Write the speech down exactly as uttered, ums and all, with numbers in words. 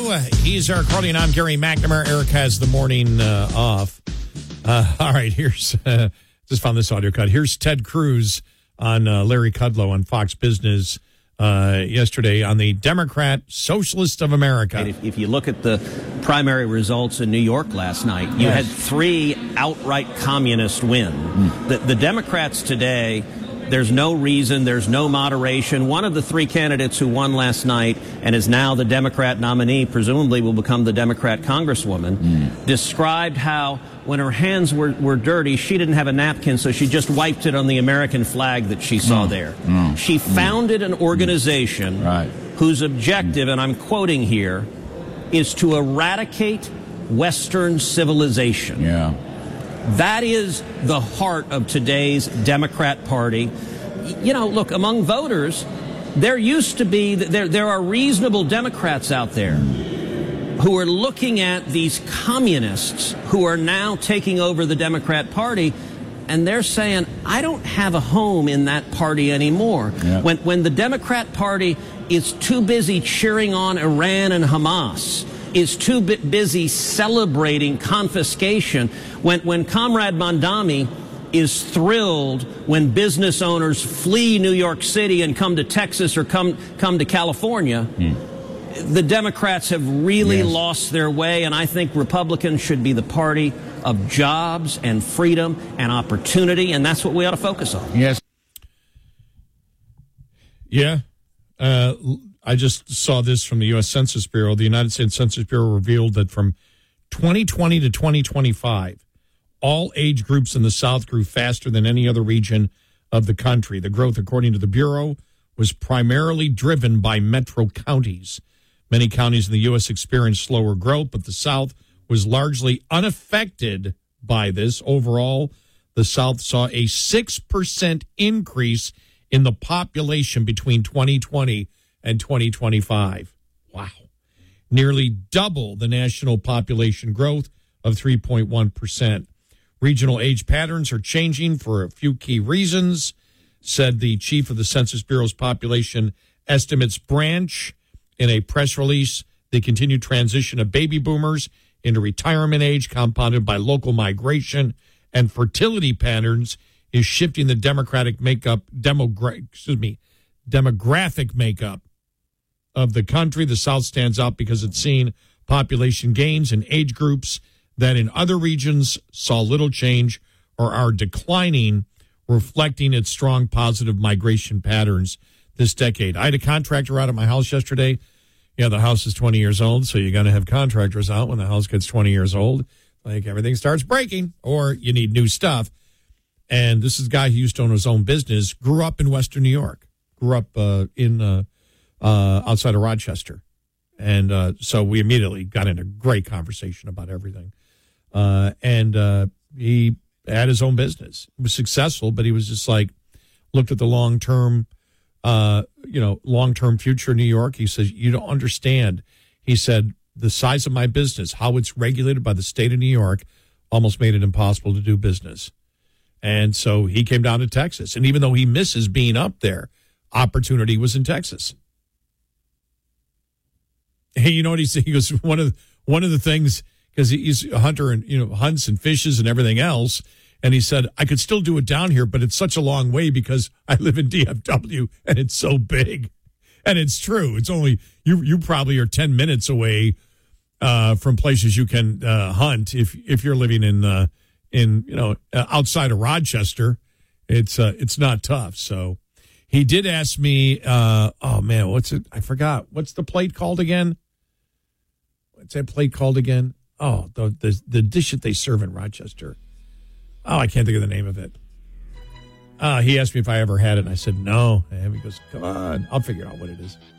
you. He's Eric Harley, and I'm Gary McNamara. Eric has the morning uh, off. Uh, all right, here's uh, just found this audio cut. Here's Ted Cruz on uh, Larry Kudlow on Fox Business uh, yesterday on the Democrat Socialist of America. And if, if you look at the primary results in New York last night, you yes. had three outright communist win. Mm. The, the Democrats today, there's no reason, there's no moderation. One of the three candidates who won last night and is now the Democrat nominee, presumably will become the Democrat congresswoman, mm. described how when her hands were, were dirty, she didn't have a napkin, so she just wiped it on the American flag that she saw mm. there. Mm. She founded an organization mm. right. whose objective, and I'm quoting here, is to eradicate Western civilization. Yeah. That is the heart of today's Democrat Party. You know, look, among voters, there used to be, there, there are reasonable Democrats out there who are looking at these communists who are now taking over the Democrat Party, and they're saying, I don't have a home in that party anymore. Yeah. When, when the Democrat Party is too busy cheering on Iran and Hamas, is too busy celebrating confiscation, when, when Comrade Mondami is thrilled when business owners flee New York City and come to Texas or come, come to California, mm. the Democrats have really yes. lost their way, and I think Republicans should be the party of jobs and freedom and opportunity, and that's what we ought to focus on. Yes. Yeah. Uh, I just saw this from the U S Census Bureau. The United States Census Bureau revealed that from twenty twenty to twenty twenty-five, all age groups in the South grew faster than any other region of the country. The growth, according to the Bureau, was primarily driven by metro counties. Many counties in the U S experienced slower growth, but the South was largely unaffected by this. Overall, the South saw a six percent increase in the population between twenty twenty and twenty twenty-five. Wow. Nearly double the national population growth of three point one percent. Regional age patterns are changing for a few key reasons, said the chief of the Census Bureau's Population Estimates Branch in a press release. The continued transition of baby boomers into retirement age, compounded by local migration and fertility patterns, is shifting the democratic makeup, demogra- excuse me, demographic makeup of the country. The South stands out because it's seen population gains in age groups that in other regions saw little change or are declining, reflecting its strong positive migration patterns this decade. I had a contractor out at my house yesterday. Yeah, the house is twenty years old, so you got to have contractors out when the house gets twenty years old. Like everything starts breaking or you need new stuff. And this is a guy who used to own his own business, grew up in Western New York, grew up uh, in uh, uh, outside of Rochester. And uh, so we immediately got in a great conversation about everything. Uh, and uh, he had his own business. He was successful, but he was just like, looked at the long-term, uh, you know, long-term future in New York. He says, you don't understand. He said, the size of my business, how it's regulated by the state of New York, almost made it impossible to do business. And so he came down to Texas. And even though he misses being up there, opportunity was in Texas. Hey, you know what he said? He goes, one of one of the things, because he's a hunter and, you know, hunts and fishes and everything else. And he said, I could still do it down here, but it's such a long way because I live in D F W and it's so big. And it's true. It's only, you you probably are ten minutes away uh, from places you can uh, hunt if if you're living in, uh, in you know, outside of Rochester. It's uh, it's not tough. So he did ask me, uh, oh, man, what's it? I forgot. What's the plate called again? What's that plate called again? Oh, the, the the dish that they serve in Rochester. Oh, I can't think of the name of it. Uh, he asked me if I ever had it, and I said no. And he goes, come on, I'll figure out what it is.